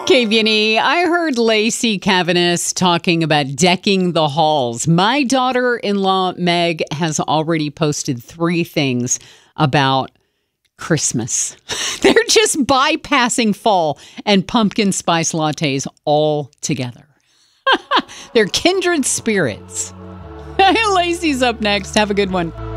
KVNE, I heard Lacey Cavanis talking about decking the halls. My daughter-in-law, Meg, has already posted 3 things about Christmas. They're just bypassing fall and pumpkin spice lattes all together. They're kindred spirits. Lacey's up next. Have a good one.